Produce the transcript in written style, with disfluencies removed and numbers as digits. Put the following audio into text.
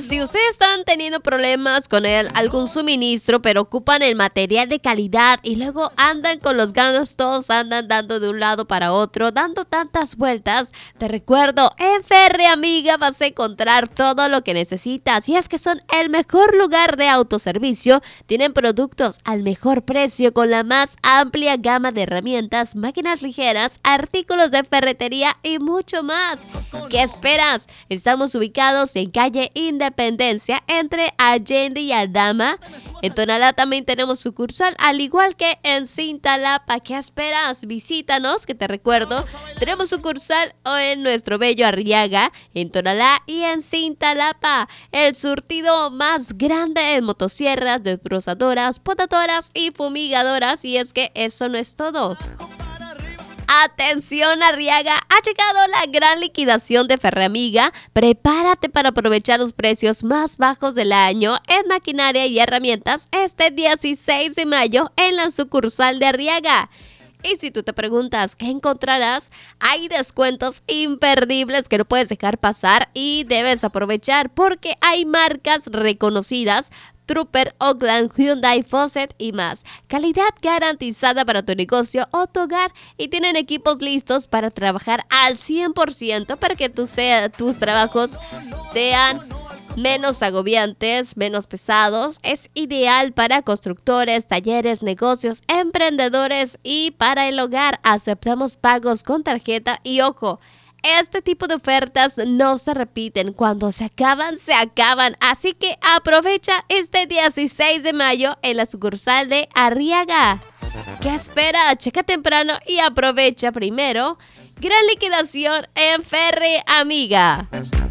Si ustedes están teniendo problemas con algún suministro, pero ocupan el material de calidad y luego andan con los gastos, andan dando de un lado para otro, dando tantas vueltas, te recuerdo, en Ferre Amiga vas a encontrar todo lo que necesitas. Y es que son el mejor lugar de autoservicio, tienen productos al mejor precio con la más amplia gama de herramientas, máquinas ligeras, artículos de ferretería y mucho más. ¿Qué esperas? Estamos ubicados en calle Independencia entre Allende y Aldama. En Tonalá también tenemos sucursal, al igual que en Cintalapa. ¿Qué esperas? Visítanos, que te recuerdo, tenemos sucursal en nuestro bello Arriaga, en Tonalá y en Cintalapa. El surtido más grande en motosierras, desbrozadoras, podadoras y fumigadoras. Y es que eso no es todo. Atención Arriaga, ha llegado la gran liquidación de Ferre Amiga. Prepárate para aprovechar los precios más bajos del año en maquinaria y herramientas este 16 de mayo en la sucursal de Arriaga. Y si tú te preguntas qué encontrarás, hay descuentos imperdibles que no puedes dejar pasar y debes aprovechar porque hay marcas reconocidas: Trooper, Oakland, Hyundai, Fawcett y más. Calidad garantizada para tu negocio o tu hogar y tienen equipos listos para trabajar al 100% para que tus trabajos sean menos agobiantes, menos pesados. Es ideal para constructores, talleres, negocios, emprendedores y para el hogar. Aceptamos pagos con tarjeta y ojo, este tipo de ofertas no se repiten. Cuando se acaban, se acaban. Así que aprovecha este 16 de mayo en la sucursal de Arriaga. ¿Qué espera? Checa temprano y aprovecha primero. Gran liquidación en Ferre Amiga.